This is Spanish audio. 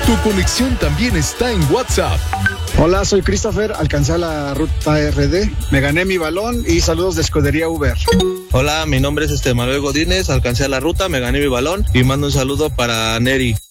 Tu conexión también está en WhatsApp. Hola, soy Christopher, alcancé la ruta RD, me gané mi balón y saludos de Escudería Uber. Hola, mi nombre es Manuel Godínez, alcancé la ruta, me gané mi balón y mando un saludo para Neri.